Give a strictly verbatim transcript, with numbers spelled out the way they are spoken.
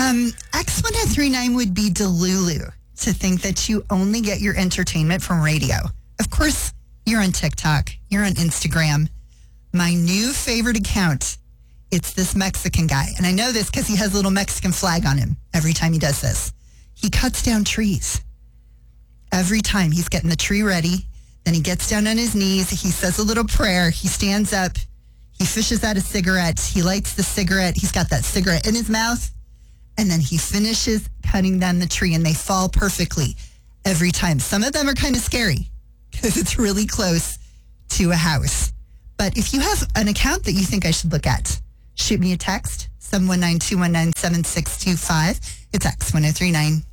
Um, X ten thirty-nine would be Delulu to think that you only get your entertainment from radio. Of course, you're on TikTok. You're on Instagram. My new favorite account, it's this Mexican guy. And I know this because he has a little Mexican flag on him every time he does this. He cuts down trees. Every time he's getting the tree ready, then he gets down on his knees. He says a little prayer. He stands up. He fishes out a cigarette. He lights the cigarette. He's got that cigarette in his mouth. And then he finishes cutting down the tree, and they fall perfectly every time. Some of them are kind of scary because it's really close to a house. But if you have an account that you think I should look at, shoot me a text, seven one nine, two one nine, seven six two five. It's X ten thirty-nine.